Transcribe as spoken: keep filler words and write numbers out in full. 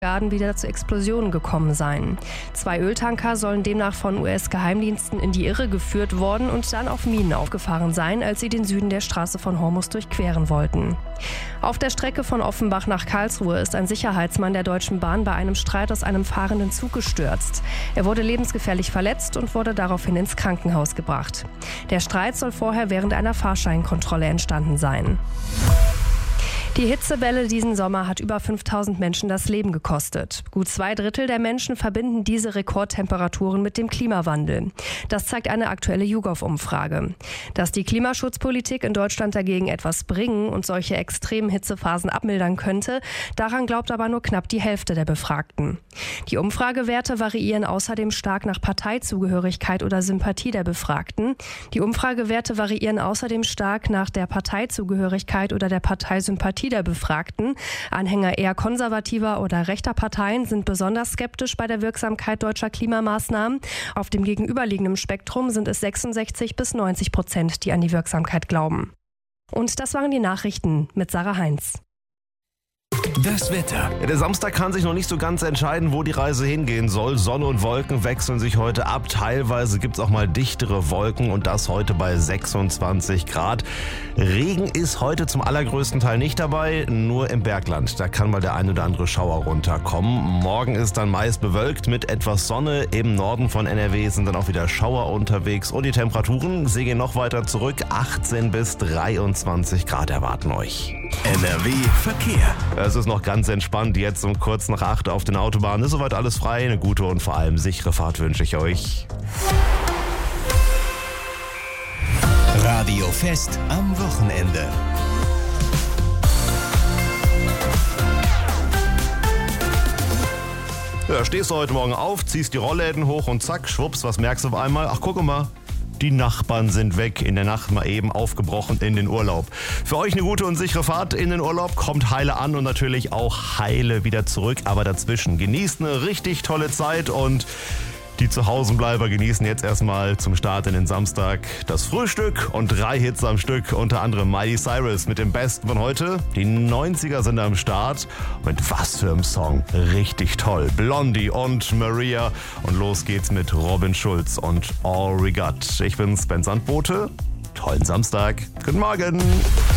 Garden wieder zu Explosionen gekommen sein. Zwei Öltanker sollen demnach von U S-Geheimdiensten in die Irre geführt worden und dann auf Minen aufgefahren sein, als sie den Süden der Straße von Hormuz durchqueren wollten. Auf der Strecke von Offenbach nach Karlsruhe ist ein Sicherheitsmann der Deutschen Bahn bei einem Streit aus einem fahrenden Zug gestürzt. Er wurde lebensgefährlich verletzt und wurde daraufhin ins Krankenhaus gebracht. Der Streit soll vorher während einer Fahrscheinkontrolle entstanden sein. Die Hitzewelle diesen Sommer hat über fünftausend Menschen das Leben gekostet. Gut zwei Drittel der Menschen verbinden diese Rekordtemperaturen mit dem Klimawandel. Das zeigt eine aktuelle YouGov-Umfrage. Dass die Klimaschutzpolitik in Deutschland dagegen etwas bringen und solche extremen Hitzephasen abmildern könnte, daran glaubt aber nur knapp die Hälfte der Befragten. Die Umfragewerte variieren außerdem stark nach Parteizugehörigkeit oder Sympathie der Befragten. Die Umfragewerte variieren außerdem stark nach der Parteizugehörigkeit oder der Parteisympathie der Befragten. Anhänger eher konservativer oder rechter Parteien sind besonders skeptisch bei der Wirksamkeit deutscher Klimamaßnahmen. Auf dem gegenüberliegenden Spektrum sind es sechsundsechzig bis neunzig Prozent, die an die Wirksamkeit glauben. Und das waren die Nachrichten mit Sarah Heinz. Das Wetter. Ja, der Samstag kann sich noch nicht so ganz entscheiden, wo die Reise hingehen soll. Sonne und Wolken wechseln sich heute ab. Teilweise gibt es auch mal dichtere Wolken und das heute bei sechsundzwanzig Grad. Regen ist heute zum allergrößten Teil nicht dabei, nur im Bergland. Da kann mal der ein oder andere Schauer runterkommen. Morgen ist dann meist bewölkt mit etwas Sonne. Im Norden von N R W sind dann auch wieder Schauer unterwegs und die Temperaturen, sie gehen noch weiter zurück. achtzehn bis dreiundzwanzig Grad erwarten euch. N R W Verkehr. Es ist noch ganz entspannt, jetzt um kurz nach acht auf den Autobahnen. Ist soweit alles frei, eine gute und vor allem sichere Fahrt wünsche ich euch. Radio Fest am Wochenende. Ja, stehst du heute Morgen auf, ziehst die Rollläden hoch und zack, schwupps, was merkst du auf einmal? Ach, guck mal. Die Nachbarn sind weg, in der Nacht mal eben aufgebrochen in den Urlaub. Für euch eine gute und sichere Fahrt in den Urlaub, kommt heile an und natürlich auch heile wieder zurück. Aber dazwischen genießt eine richtig tolle Zeit und die Zuhausenbleiber genießen jetzt erstmal zum Start in den Samstag das Frühstück und drei Hits am Stück, unter anderem Miley Cyrus mit dem Besten von heute. Die neunziger sind am Start und was für ein Song, richtig toll. Blondie und Maria und los geht's mit Robin Schulz und All We Got. Ich bin Sven Sandbote, tollen Samstag, guten Morgen.